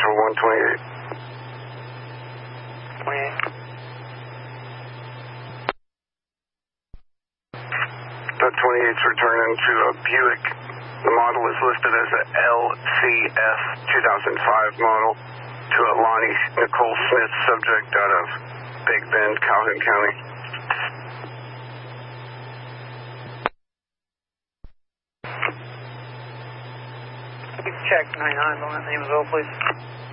Visual 128. 28. Duck 28's returning to a Buick. The model is listed as a LCS 2005 model to a Lonnie Nicole Smith subject out of Big Bend, Calhoun County. Check 99 on that name as well, please.